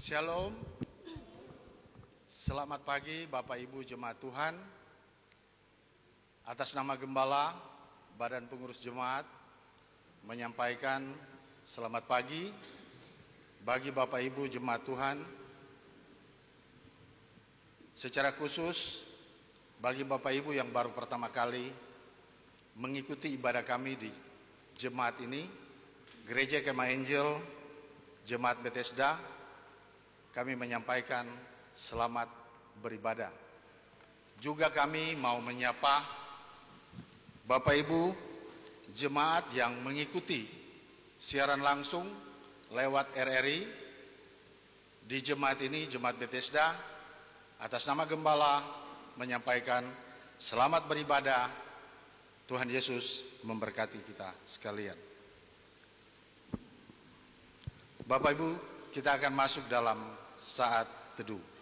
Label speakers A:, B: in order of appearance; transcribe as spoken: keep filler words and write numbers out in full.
A: Shalom. Selamat pagi Bapak Ibu Jemaat Tuhan. Atas nama Gembala, Badan Pengurus Jemaat, menyampaikan selamat pagi bagi Bapak Ibu Jemaat Tuhan. Secara khusus bagi Bapak Ibu yang baru pertama kali mengikuti ibadah kami di jemaat ini, Gereja Kemah Angel, Jemaat Bethesda, kami menyampaikan selamat beribadah. Juga kami mau menyapa Bapak Ibu jemaat yang mengikuti siaran langsung lewat R R I di jemaat ini, Jemaat Bethesda. Atas nama Gembala menyampaikan selamat beribadah. Tuhan Yesus memberkati kita sekalian. Bapak Ibu, kita akan masuk dalam saat teduh.